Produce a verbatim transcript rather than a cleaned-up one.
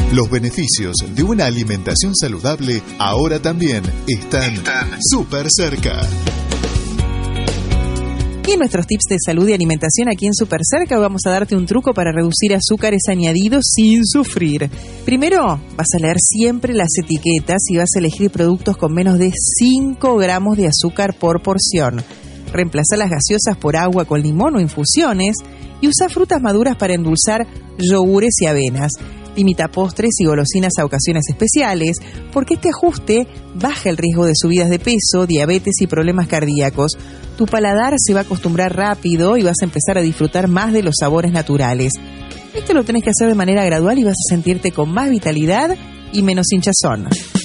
Los beneficios de una alimentación saludable ahora también están, están súper cerca. Y en nuestros tips de salud y alimentación aquí en Súper Cerca vamos a darte un truco para reducir azúcares añadidos sin sufrir. Primero, vas a leer siempre las etiquetas y vas a elegir productos con menos de cinco gramos de azúcar por porción. Reemplaza las gaseosas por agua con limón o infusiones y usa frutas maduras para endulzar yogures y avenas. Limita postres y golosinas a ocasiones especiales, porque este ajuste baja el riesgo de subidas de peso, diabetes y problemas cardíacos. Tu paladar se va a acostumbrar rápido y vas a empezar a disfrutar más de los sabores naturales. Esto lo tenés que hacer de manera gradual y vas a sentirte con más vitalidad y menos hinchazón.